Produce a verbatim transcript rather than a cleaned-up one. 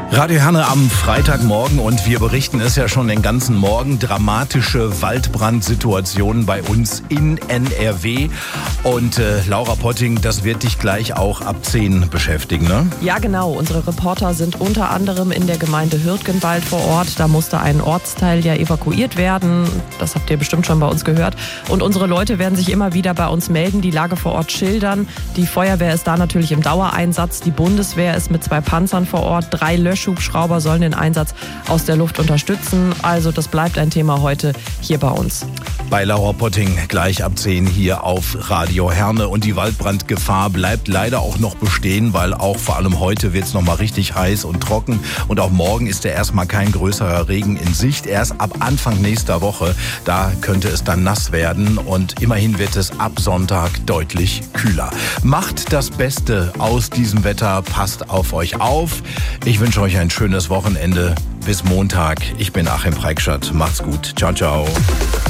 Radio Herne am Freitagmorgen und wir berichten es ja schon den ganzen Morgen. Dramatische Waldbrandsituationen bei uns in N R W. Und äh, Laura Potting, das wird dich gleich auch ab zehn beschäftigen, ne? Ja, genau. Unsere Reporter sind unter anderem in der Gemeinde Hürtgenwald vor Ort. Da musste ein Ortsteil ja evakuiert werden. Das habt ihr bestimmt schon bei uns gehört. Und unsere Leute werden sich immer wieder bei uns melden, die Lage vor Ort schildern. Die Feuerwehr ist da natürlich im Dauereinsatz. Die Bundeswehr ist mit zwei Panzern vor Ort. Drei Löschhubschrauber sollen den Einsatz aus der Luft unterstützen. Also das bleibt ein Thema heute hier bei uns. Bei Laura Potting gleich ab zehn hier auf Radio Herne. Und die Waldbrandgefahr bleibt leider auch noch bestehen, weil auch vor allem heute wird es noch mal richtig heiß und trocken. Und auch morgen ist ja erstmal kein größerer Regen in Sicht. Erst ab Anfang nächster Woche, da könnte es dann nass werden. Und immerhin wird es ab Sonntag deutlich kühler. Macht das Beste aus diesem Wetter, passt auf euch auf. Ich wünsche euch ein schönes Wochenende. Bis Montag. Ich bin Achim Preikschat. Macht's gut. Ciao, ciao.